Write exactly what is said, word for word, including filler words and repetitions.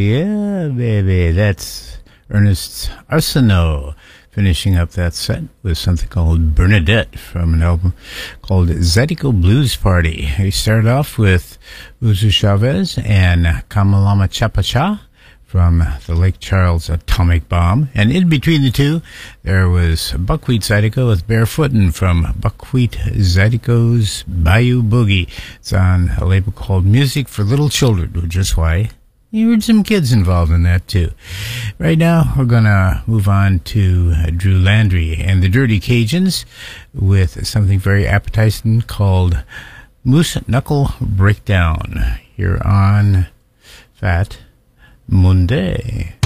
yeah, baby. That's Ernest Arsenault finishing up that set with something called Bernadette from an album called Zydeco Blues Party. He started off with Uzu Chavez and Kamalama Chapacha from the Lake Charles Atomic Bomb. And in between the two, there was Buckwheat Zydeco with Barefootin' from Buckwheat Zydeco's Bayou Boogie. It's on a label called Music for Little Children, which is why you heard some kids involved in that too. Right now, we're going to move on to Drew Landry and the Dirty Cajuns with something very appetizing called Moose Knuckle Breakdown here on Fat Monday.